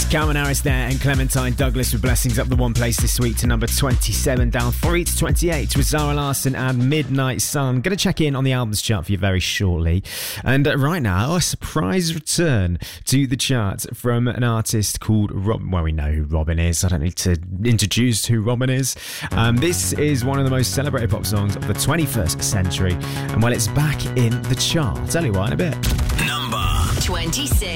Calvin Harris there and Clementine Douglas with Blessings up the one place this week to number 27, down 3 to 28 with Zara Larsson and Midnight Sun. Going to check in on the albums chart for you very shortly. And right now, a surprise return to the chart from an artist called Robin. Well, we know who Robin is. I don't need to introduce who Robin is. This is one of the most celebrated pop songs of the 21st century. And well, it's back in the chart. I'll tell you why in a bit. Number 26.